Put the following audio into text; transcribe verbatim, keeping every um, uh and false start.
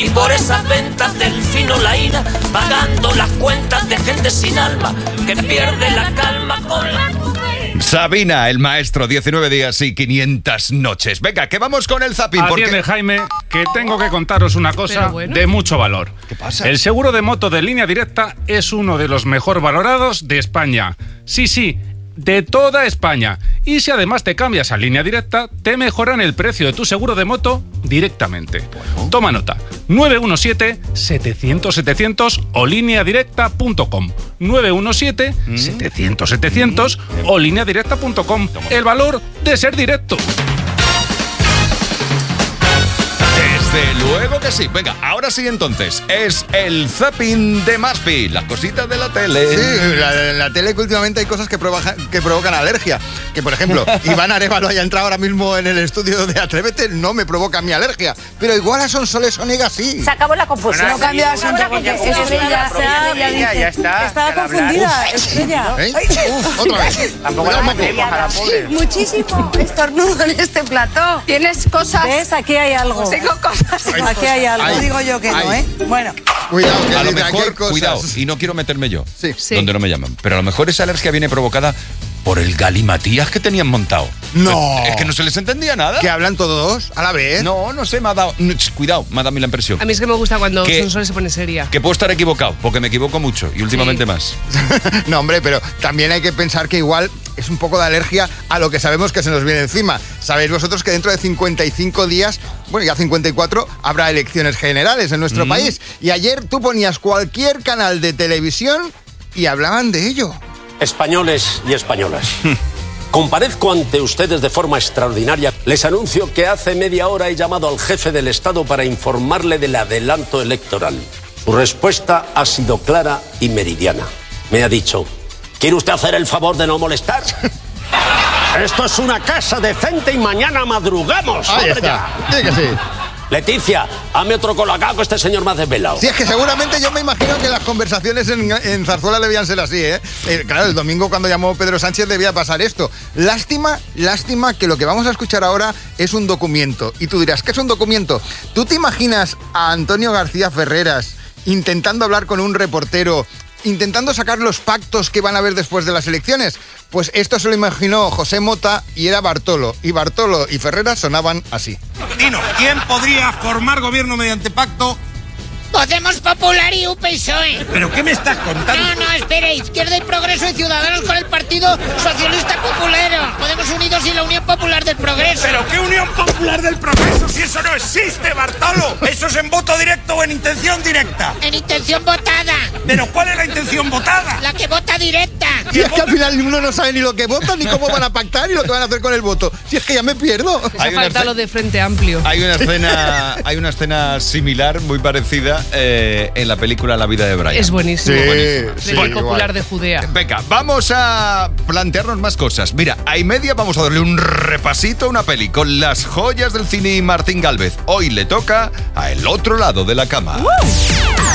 Y por esas ventas del fino laína, pagando las cuentas de gente sin alma, que pierde la calma con la... Sabina, el maestro, diecinueve días y quinientas noches. Venga, que vamos con el zapping. Atiende, porque... Jaime, que tengo que contaros una cosa bueno. de mucho valor. ¿Qué pasa? El seguro de moto de Línea Directa es uno de los mejor valorados de España. Sí, sí, de toda España. Y si además te cambias a Línea Directa, te mejoran el precio de tu seguro de moto directamente. Bueno. Toma nota. nueve uno siete, setecientos, setecientos o línea directa punto com. nueve uno siete, setecientos, setecientos o línea directa punto com. El valor de ser directo. Desde luego que sí. Venga, ahora sí entonces. Es el zapping de Maspi. Las cositas de la tele. Sí, la, la, la tele que últimamente hay cosas que provocan, que provocan alergia. Que por ejemplo, Iván Arévalo haya entrado ahora mismo en el estudio de Atrévete, no me provoca mi alergia. Pero igual a Sonsoles Onega sí. Se acabó la confusión. No cambia asunto porque Estrella, Estrella, ya está. Estaba confundida, Estrella. ¿Eh? Uf, otra vez. Tampoco la la pobre. Muchísimo estornudo en este plató. Tienes cosas. ¿Ves? Aquí hay algo. Tengo cosas. Aquí hay algo. Ay, digo yo que ay. no, ¿eh? Bueno. Cuidado, que a lo mejor, cuidado, y no quiero meterme yo, sí. Sí. donde no me llaman, pero a lo mejor esa alergia viene provocada por el galimatías que tenían montado. No. Es que no se les entendía nada. ¿Que hablan todos a la vez? No, no sé, me ha dado... Cuidado, me ha dado a mí la impresión. A mí es que me gusta cuando Sonsoles se pone seria. Que puedo estar equivocado, porque me equivoco mucho, y últimamente sí. más. No, hombre, pero también hay que pensar que igual es un poco de alergia a lo que sabemos que se nos viene encima. Sabéis vosotros que dentro de cincuenta y cinco días, bueno, ya cincuenta y cuatro, habrá elecciones generales en nuestro mm. país. Y ayer tú ponías cualquier canal de televisión y hablaban de ello. Españoles y españolas, comparezco ante ustedes de forma extraordinaria. Les anuncio que hace media hora he llamado al jefe del Estado para informarle del adelanto electoral. Su respuesta ha sido clara y meridiana. Me ha dicho, ¿quiere usted hacer el favor de no molestar? Esto es una casa decente y mañana madrugamos. Ahí está. Sí que sí. Leticia, hazme otro colacao que este señor me ha desvelado. Sí, es que seguramente yo me imagino que las conversaciones en, en Zarzuela debían ser así, ¿eh? ¿eh? Claro, el domingo cuando llamó Pedro Sánchez debía pasar esto. Lástima, lástima que lo que vamos a escuchar ahora es un documento. Y tú dirás, ¿qué es un documento? ¿Tú te imaginas a Antonio García Ferreras intentando hablar con un reportero, intentando sacar los pactos que van a haber después de las elecciones? Pues esto se lo imaginó José Mota y era Bartolo. Y Bartolo y Ferreras sonaban así. Dino, ¿quién podría formar gobierno mediante pacto? Podemos Popular y U P S O E. ¿Pero qué me estás contando? No, no, espere, Izquierda y Progreso y Ciudadanos con el Partido Socialista Populero. Podemos Unidos y la Unión Popular del Progreso. ¿Pero qué Unión Popular del Progreso si eso no existe, Bartolo? ¿Eso es en voto directo o en intención directa? En intención votada. ¿Pero cuál es la intención votada? La que vota directa. Si es que al final uno no sabe ni lo que vota, ni cómo van a pactar, ni lo que van a hacer con el voto. Si es que ya me pierdo. Hay falta lo de Frente Amplio. Hay una escena, hay una escena similar, muy parecida, eh, en la película La vida de Brian. Es buenísimo. Sí, buenísimo. sí, Del igual. Popular de Judea. Venga, vamos a plantearnos más cosas. Mira, a y media vamos a darle un repasito a una peli con las joyas del cine y Martín Gálvez. Hoy le toca a El otro lado de la cama. ¡Uh!